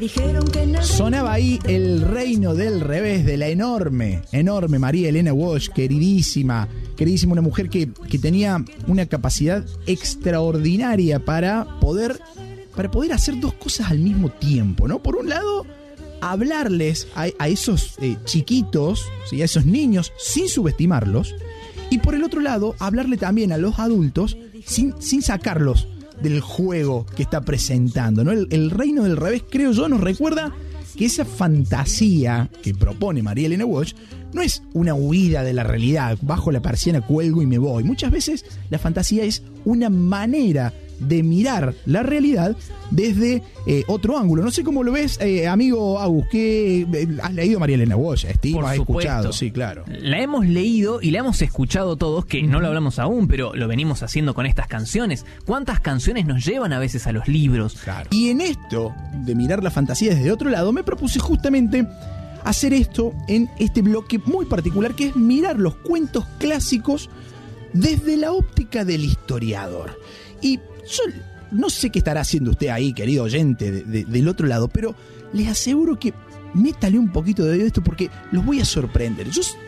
Sonaba ahí El Reino del Revés de la enorme María Elena Walsh, queridísima, una mujer que tenía una capacidad extraordinaria para poder hacer dos cosas al mismo tiempo, ¿no? Por un lado, hablarles a esos chiquitos, ¿sí? A esos niños, sin subestimarlos, y por el otro lado, hablarle también a los adultos sin sacarlos del juego que está presentando, ¿no? El Reino del Revés, creo yo, nos recuerda que esa fantasía que propone María Elena Walsh no es una huida de la realidad, bajo la persiana cuelgo y me voy. Muchas veces la fantasía es una manera de mirar la realidad desde otro ángulo. No sé cómo lo ves, amigo Agus, que has leído María Elena Walsh, has escuchado, sí, claro. La hemos leído y la hemos escuchado todos, que no lo hablamos aún, pero lo venimos haciendo con estas canciones. ¿Cuántas canciones nos llevan a veces a los libros? Claro. Y en esto de mirar la fantasía desde otro lado, me propuse justamente hacer esto en este bloque muy particular, que es mirar los cuentos clásicos desde la óptica del historiador. Y yo no sé qué estará haciendo usted ahí, querido oyente, del otro lado, pero les aseguro que métale un poquito de esto porque los voy a sorprender.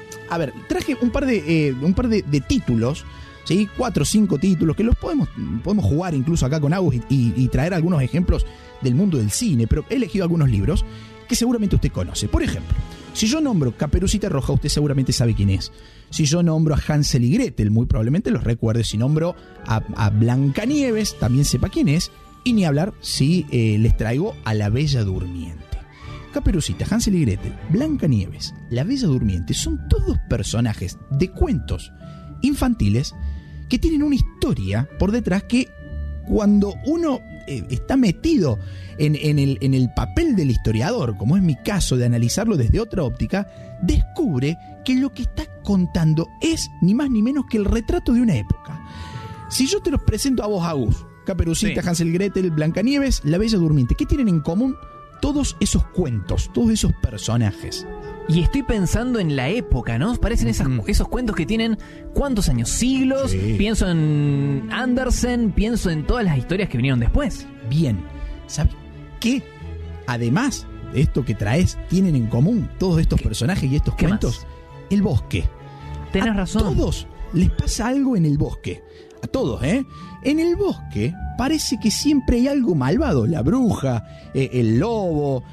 Traje un par de títulos, ¿sí? 4 o 5 títulos que los podemos jugar incluso acá con Agus y traer algunos ejemplos del mundo del cine, pero he elegido algunos libros que seguramente usted conoce. Por ejemplo, si yo nombro Caperucita Roja, usted seguramente sabe quién es. Si yo nombro a Hansel y Gretel, muy probablemente los recuerde. Si nombro a Blancanieves, también sepa quién es. Y ni hablar si les traigo a la Bella Durmiente. Caperucita, Hansel y Gretel, Blancanieves, la Bella Durmiente son todos personajes de cuentos infantiles que tienen una historia por detrás que cuando uno está metido en el papel del historiador, como es mi caso de analizarlo desde otra óptica, descubre que lo que está contando es ni más ni menos que el retrato de una época. Si yo te los presento a vos, Agus, Caperucita, sí, Hansel y Gretel, Blancanieves, la Bella Durmiente, ¿qué tienen en común todos esos cuentos, todos esos personajes? Y estoy pensando en la época, ¿no? Parecen esos cuentos que tienen ¿cuántos años? Siglos. Sí. Pienso en Andersen, pienso en todas las historias que vinieron después. Bien, ¿sabes qué? Además de esto que traes, tienen en común todos estos personajes y estos cuentos. Más? El bosque. Tenés razón. A todos les pasa algo en el bosque. A todos, ¿eh? En el bosque parece que siempre hay algo malvado. La bruja, el lobo,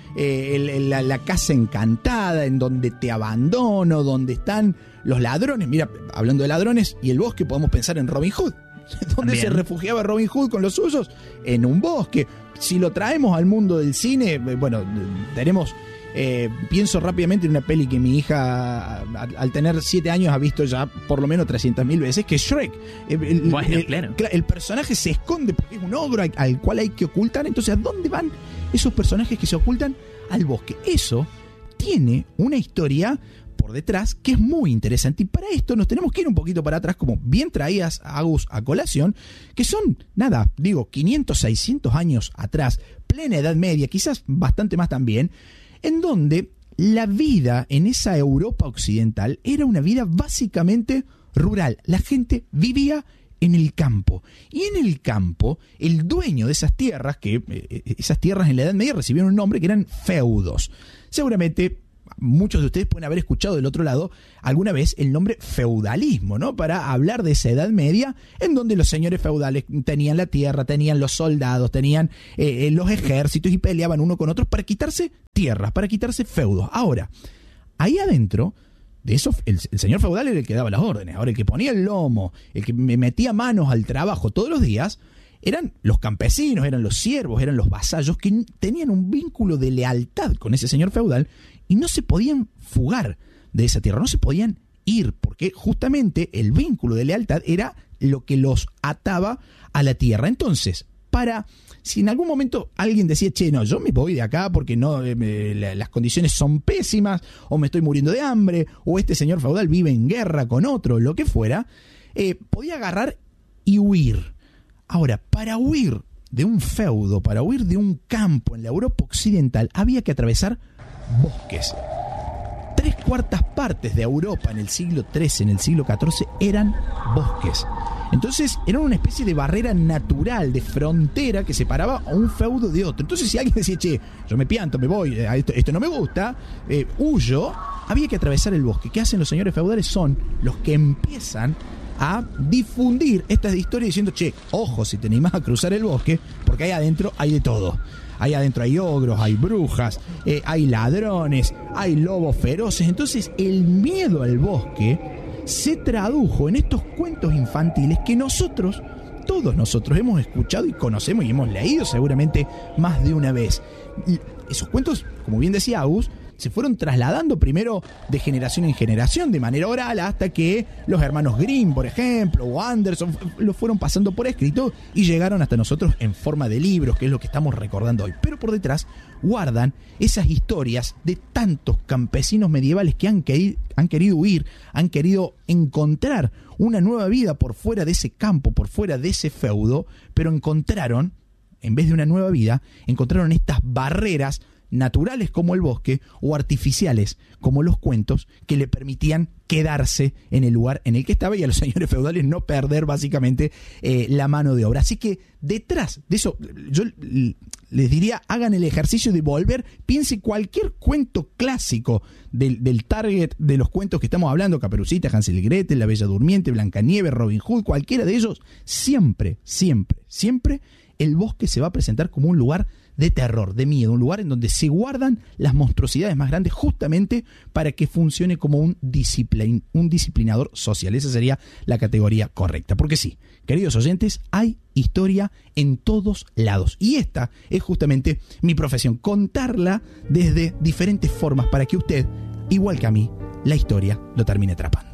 la casa encantada en donde te abandono, donde están los ladrones. Mira, hablando de ladrones y el bosque, podemos pensar en Robin Hood. ¿Dónde se refugiaba Robin Hood con los suyos? En un bosque. Si lo traemos al mundo del cine, bueno, tenemos... pienso rápidamente en una peli que mi hija al tener 7 años ha visto ya por lo menos 300.000 veces, que es Shrek. Claro. El personaje se esconde porque es un ogro al cual hay que ocultar. Entonces, ¿a dónde van esos personajes que se ocultan? Al bosque. Eso tiene una historia por detrás que es muy interesante, y para esto nos tenemos que ir un poquito para atrás, como bien traías, Agus, a colación, que son, 500, 600 años atrás, plena Edad Media, quizás bastante más también, en donde la vida en esa Europa occidental era una vida básicamente rural. La gente vivía en el campo. Y en el campo, el dueño de esas tierras, esas tierras en la Edad Media recibieron un nombre que eran feudos. Seguramente muchos de ustedes pueden haber escuchado del otro lado alguna vez el nombre feudalismo, ¿no? Para hablar de esa Edad Media en donde los señores feudales tenían la tierra, tenían los soldados, tenían los ejércitos y peleaban uno con otros para quitarse tierras, para quitarse feudos. Ahora, ahí adentro de eso, el señor feudal era el que daba las órdenes. Ahora, el que ponía el lomo, el que me metía manos al trabajo todos los días, eran los campesinos, eran los siervos, eran los vasallos que tenían un vínculo de lealtad con ese señor feudal y no se podían fugar de esa tierra, no se podían ir, porque justamente el vínculo de lealtad era lo que los ataba a la tierra. Entonces, si en algún momento alguien decía, no, yo me voy de acá porque no las condiciones son pésimas, o me estoy muriendo de hambre, o este señor feudal vive en guerra con otro, lo que fuera, podía agarrar y huir. Ahora, para huir de un feudo, para huir de un campo en la Europa occidental, había que atravesar bosques. 3/4 partes de Europa en el siglo XIII, en el siglo XIV, eran bosques. Entonces era una especie de barrera natural, de frontera que separaba a un feudo de otro. Entonces si alguien decía, che, yo me pianto, me voy, esto no me gusta, huyo, había que atravesar el bosque. ¿Qué hacen los señores feudales? Son los que empiezan a difundir estas historias diciendo, che, ojo, si te animás a cruzar el bosque, porque ahí adentro hay de todo. Ahí adentro hay ogros, hay brujas, hay ladrones, hay lobos feroces. Entonces el miedo al bosque se tradujo en estos cuentos infantiles que nosotros, todos nosotros, hemos escuchado y conocemos y hemos leído seguramente más de una vez. Y esos cuentos, como bien decía Agus, se fueron trasladando primero de generación en generación, de manera oral, hasta que los hermanos Grimm, por ejemplo, o Anderson, los fueron pasando por escrito y llegaron hasta nosotros en forma de libros, que es lo que estamos recordando hoy. Pero por detrás guardan esas historias de tantos campesinos medievales que han querido huir, han querido encontrar una nueva vida por fuera de ese campo, por fuera de ese feudo, pero encontraron, en vez de una nueva vida, encontraron estas barreras naturales como el bosque o artificiales como los cuentos que le permitían quedarse en el lugar en el que estaba y a los señores feudales no perder básicamente la mano de obra. Así que detrás de eso yo les diría, hagan el ejercicio de volver, piense cualquier cuento clásico del target de los cuentos que estamos hablando, Caperucita, Hansel y Gretel, La Bella Durmiente, Blancanieves, Robin Hood, cualquiera de ellos, siempre el bosque se va a presentar como un lugar de terror, de miedo, un lugar en donde se guardan las monstruosidades más grandes justamente para que funcione como un disciplinador social. Esa sería la categoría correcta. Porque sí, queridos oyentes, hay historia en todos lados. Y esta es justamente mi profesión, contarla desde diferentes formas para que usted, igual que a mí, la historia lo termine atrapando.